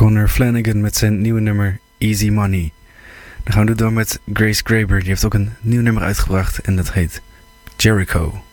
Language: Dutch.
Connor Flanagan met zijn nieuwe nummer Easy Money. Dan gaan we door met Grace Graber. Die heeft ook een nieuw nummer uitgebracht en dat heet Jericho.